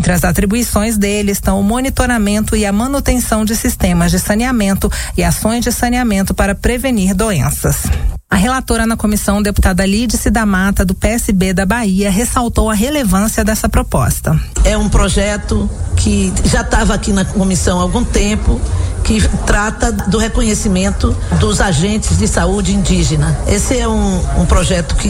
Entre as atribuições dele estão o monitoramento e a manutenção de sistemas de saneamento e ações de saneamento para prevenir doenças. A relatora na comissão, deputada Lídice da Mata, do PSB da Bahia, ressaltou a relevância dessa proposta. É um projeto que já estava aqui na comissão há algum tempo, que trata do reconhecimento dos agentes de saúde indígena. Esse é um projeto que